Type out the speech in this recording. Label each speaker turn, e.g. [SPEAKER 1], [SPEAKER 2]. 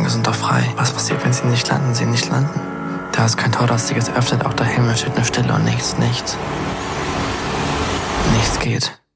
[SPEAKER 1] wir sind doch frei. Was passiert, wenn sie nicht landen? Sie nicht landen. Da ist kein Tor, das sich jetzt öffnet, auch der Himmel steht nur Stille und nichts. Nichts geht.